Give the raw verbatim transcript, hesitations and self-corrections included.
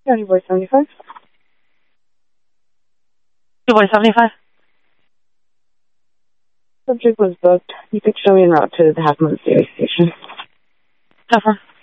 County Boy seventy-five. County Boy seventy-five. Subject was booked. You could show me en route to the Half Moon Station. Cover.